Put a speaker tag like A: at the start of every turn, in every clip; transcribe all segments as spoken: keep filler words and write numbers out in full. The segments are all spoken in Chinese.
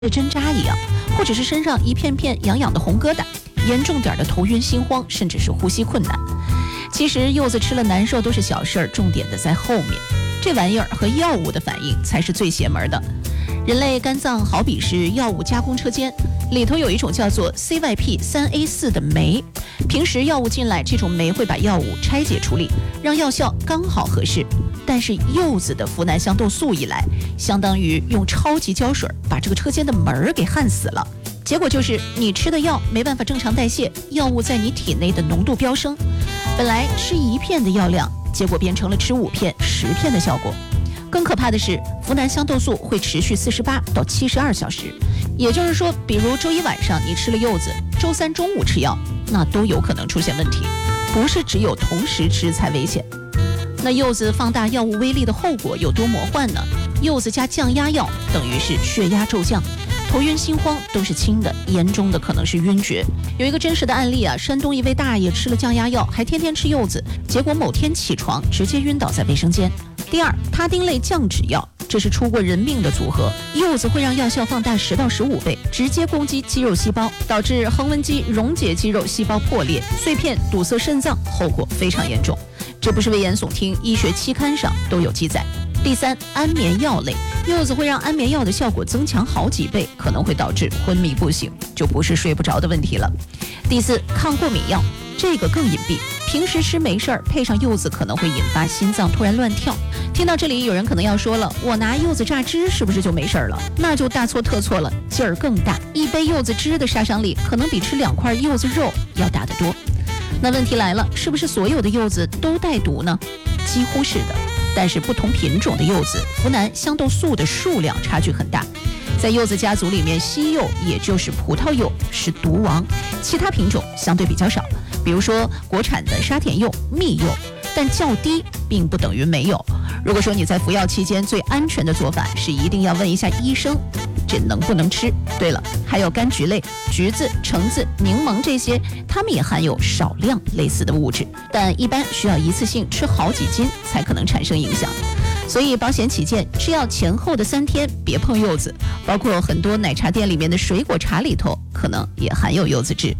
A: 针扎一样，或者是身上一片片痒痒的红疙瘩，严重点的头晕心慌，甚至是呼吸困难。其实柚子吃了难受都是小事儿，重点的在后面，这玩意儿和药物的反应才是最邪门的。人类肝脏好比是药物加工车间，里头有一种叫做 C Y P 三 A 四 的酶，平时药物进来，这种酶会把药物拆解处理，让药效刚好合适。但是柚子的呋喃香豆素一来，相当于用超级胶水把这个车间的门儿给焊死了。结果就是你吃的药没办法正常代谢，药物在你体内的浓度飙升，本来吃一片的药量，结果变成了吃五片、十片的效果。更可怕的是，呋喃香豆素会持续四十八到七十二小时，也就是说，比如周一晚上你吃了柚子，周三中午吃药，那都有可能出现问题，不是只有同时吃才危险。那柚子放大药物威力的后果有多魔幻呢？柚子加降压药等于是血压骤降，头晕心慌都是轻的，严重的可能是晕厥。有一个真实的案例啊，山东一位大爷吃了降压药，还天天吃柚子，结果某天起床直接晕倒在卫生间。第二，他汀类降脂药，这是出过人命的组合。柚子会让药效放大十到十五倍，直接攻击肌肉细胞，导致横纹肌溶解肌肉细胞破裂、碎片堵塞肾脏，后果非常严重。这不是危言耸听，医学期刊上都有记载。第三，安眠药类，柚子会让安眠药的效果增强好几倍，可能会导致昏迷不醒，就不是睡不着的问题了。第四，抗过敏药，这个更隐蔽，平时吃没事儿，配上柚子可能会引发心脏突然乱跳。听到这里，有人可能要说了，我拿柚子榨汁是不是就没事了？那就大错特错了，劲儿更大，一杯柚子汁的杀伤力可能比吃两块柚子肉要大得多。那问题来了，是不是所有的柚子都带毒呢？几乎是的，但是不同品种的柚子呋喃香豆素的数量差距很大。在柚子家族里面，西柚也就是葡萄柚是毒王，其他品种相对比较少，比如说国产的沙田柚、蜜柚，但较低并不等于没有。如果说你在服药期间，最安全的做法是一定要问一下医生，这能不能吃？对了，还有柑橘类，橘子、橙子、柠檬这些，它们也含有少量类似的物质，但一般需要一次性吃好几斤才可能产生影响。所以保险起见，吃药前后的三天别碰柚子，包括很多奶茶店里面的水果茶里头，可能也含有柚子汁。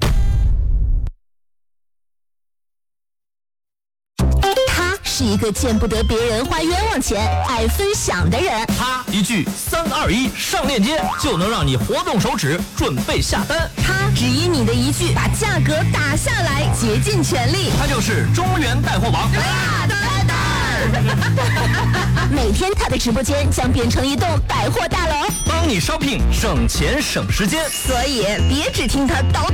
B: 是一个见不得别人花冤枉钱、爱分享的人。
C: 他一句三二一上链接，就能让你活动手指准备下单。
B: 他只因你的一句把价格打下来，竭尽全力。
C: 他就是中原带货王
B: 大单单。每天他的直播间将变成一栋百货大楼，
C: 帮你 shopping 省钱省时间。
B: 所以别只听他叨